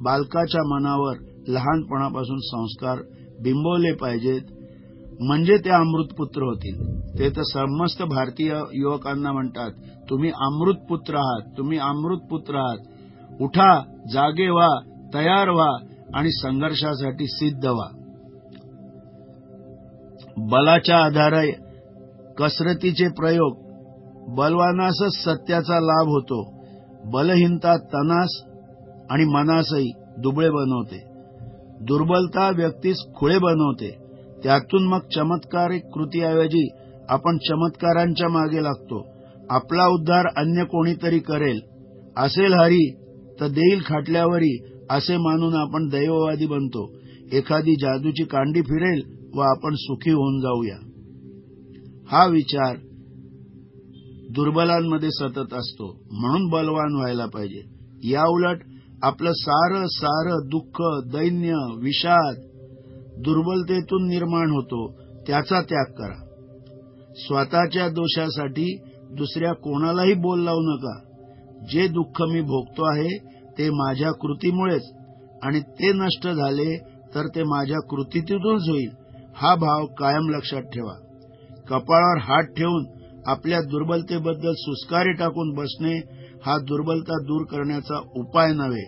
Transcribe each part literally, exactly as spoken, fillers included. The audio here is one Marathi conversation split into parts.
बालकाच्या मनावर लहानपणापासून संस्कार बिंबवले पाहिजेत, म्हणजे ते अमृतपुत्र होतील. ते तर समस्त भारतीय युवकांना म्हणतात, तुम्ही अमृतपुत्र आहात, तुम्ही अमृतपुत्र आहात. उठा, जागे व्हा, तयार व्हा आणि संघर्षासाठी सिद्ध व्हा. बलाच्या आधारे कसरतीचे प्रयोग बलवानासच सत्याचा लाभ होतो. बलहीनता तनास आणि मनासही दुबळे बनवते. दुर्बलता व्यक्तीस खुळे बनवते. त्यातून मग चमत्कारिक कृतीऐवजी आपण चमत्कारांच्या मागे लागतो. आपला उद्धार अन्य कोणीतरी करेल, असेल हरी तर देईल खाटल्यावरी, असे मानून आपण दैववादी बनतो. एखादी जादूची कांडी फिरेल व आपण सुखी होऊन जाऊया, हा विचार दुर्बलांमध्ये सतत असतो. म्हणून बलवान व्हायला पाहिजे. याउलट आपलं सारं सारं दुःख, दैन्य, विषाद दुर्बलतेतून निर्माण होतो. त्याचा त्याग करा. स्वतःच्या दोषासाठी दुसऱ्या कोणालाही बोल लावू नका. जे दुःख मी भोगतो आहे ते माझ्या कृतीमुळेच, आणि ते नष्ट झाले तर ते माझ्या कृतीतूनच होईल, हा भाव कायम लक्षात ठेवा. कपाळावर हात ठेवून आपल्या दुर्बलतेबद्दल सुस्कारे टाकून बसणे हा दुर्बलता दूर करण्याचा उपाय नव्हे,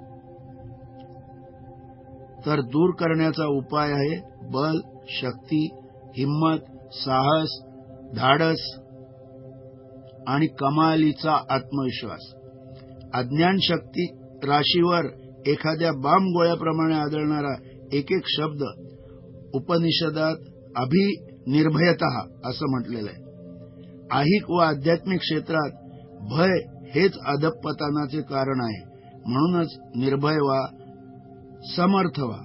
तर दूर करण्याचा उपाय आहे बल, शक्ती, हिम्मत, साहस, धाडस आणि कमालीचा आत्मविश्वास. अज्ञान शक्ती राशीवर एखाद्या बांब गोळ्याप्रमाणे आदळणारा एक एक शब्द उपनिषदात अभिनिर्भयतः असं म्हटलेलं आहे. आहिक व आध्यात्मिक क्षेत्रात भय हेच अधःपतनाचे कारण आहे. म्हणूनच निर्भय व्हा, समर्थ व्हा.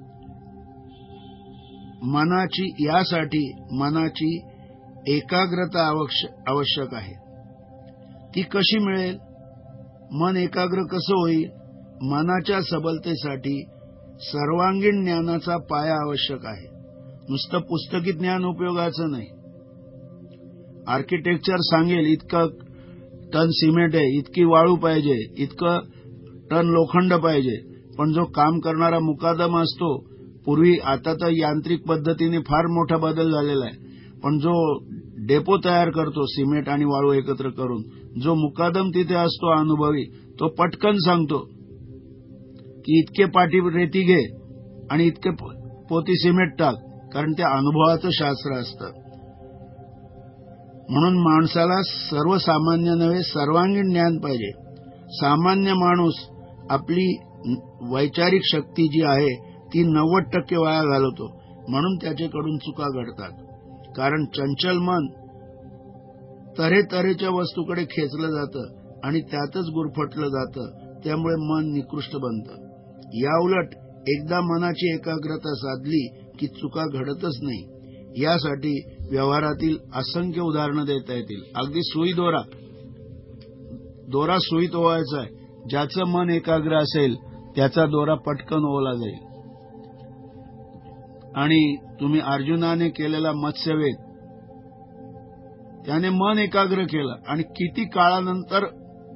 मनाची यासाठी मनाची एकाग्रता आवश्यक आहे. ती कशी मिळेल? मन एकाग्र कसं होईल? मनाच्या सबलतेसाठी सर्वांगीण ज्ञानाचा पाया आवश्यक आहे. नुसतं पुस्तकी ज्ञान उपयोगाचं नाही. आर्किटेक्चर सांगेल इतकं टन सिमेंट आहे, इतकी वाळू पाहिजे, इतकं टन लोखंड पाहिजे, पण जो काम करणारा मुकादम असतो, पूर्वी आता तर यांत्रिक पद्धतीने फार मोठा बदल झालेला आहे, पण जो डेपो तयार करतो सिमेंट आणि वाळू एकत्र करून, जो मुकादम तिथे असतो अनुभवी, तो पटकन सांगतो की इतके पाटी रेती घे आणि इतके पोती सिमेंट टाक, कारण ते अनुभवाचं शास्त्र असतं. म्हणून माणसाला सर्वसामान्य नव्हे सर्वांगीण ज्ञान पाहिजे. सामान्य माणूस आपली वैचारिक शक्ती जी आहे ती नव्वद टक्के वाया घालवतो. म्हणून त्याच्याकडून चुका घडतात. कारण चंचल मन तऱ्हेतऱ्हेच्या वस्तूकडे खेचलं जातं आणि त्यातच गुरफटलं जातं. त्यामुळे मन निकृष्ट बनतं. याउलट एकदा मनाची एकाग्रता साधली की चुका घडतच नाही. यासाठी व्यवहारातील असंख्य उदाहरणं देता येतील. अगदी सुई दोरा दोरा सुईत ओवायचा आहे. ज्याचं मन एकाग्र असेल त्याचा दोरा पटकन ओवला जाईल. आणि तुम्ही अर्जुनाने केलेला मत्स्यवेध, त्याने मन एकाग्र केलं आणि किती काळानंतर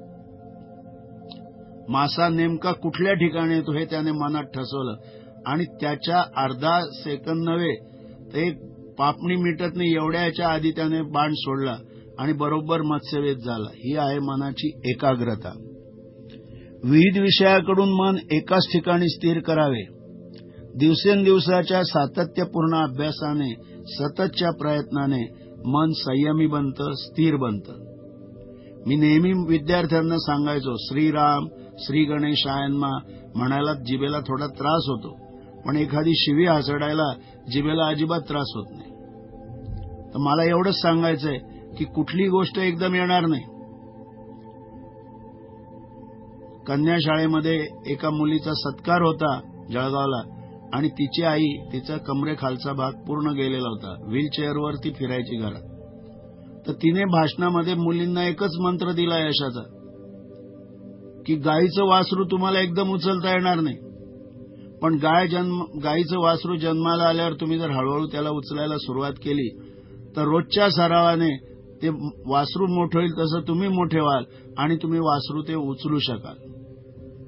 मासा नेमका कुठल्या ठिकाणी येतो हे त्याने मनात ठसवलं आणि त्याच्या अर्धा सेकंद नव्हे ते पापणी मिटत नाही एवढ्या याच्या आधी त्याने बाण सोडला आणि बरोबर मत्स्यवेध झाला. ही आहे मनाची एकाग्रता. विविध विषयाकडून मन एकाच ठिकाणी स्थिर करावे. दिवसेंदिवसाच्या सातत्यपूर्ण अभ्यासाने, सततच्या प्रयत्नाने मन संयमी बनतं, स्थिर बनतं. मी नेहमी विद्यार्थ्यांना सांगायचो, श्रीराम श्री गणेशायनमा म्हणायला जिभेला थोडा त्रास होतो, पण एखादी शिवी हसडायला जिभेला अजिबात त्रास होत नाही. तर मला एवढंच सांगायचंय की कुठली गोष्ट एकदम येणार नाही. कन्या शाळेमध्ये एका मुलीचा सत्कार होता जळगावला आणि तिची आई, तिचा कमरेखालचा भाग पूर्ण गेलेला होता, व्हीलचेअरवर ती फिरायची घरात. तर तिने भाषणामध्ये मुलींना एकच मंत्र दिला यशाचा, की गायीचं वासरू तुम्हाला एकदम उचलता येणार नाही, पण गाय जन्म गायीचं वासरू जन्माला आल्यावर तुम्ही जर हळूहळू त्याला उचलायला सुरुवात केली तर रोजच्या सरावाने ते वासरू मोठं होईल, तसं तुम्ही मोठे व्हाल आणि तुम्ही वासरू ते उचलू शकाल.